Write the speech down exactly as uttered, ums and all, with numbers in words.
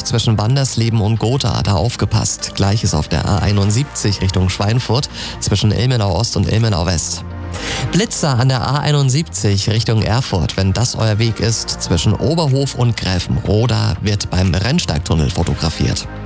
zwischen Wandersleben und Gotha, da aufgepasst. Gleiches auf der A einundsiebzig Richtung Schweinfurt zwischen Ilmenau Ost und Ilmenau West. Blitzer an der A einundsiebzig Richtung Erfurt, wenn das euer Weg ist, zwischen Oberhof und Gräfenroda wird beim Rennsteigtunnel fotografiert.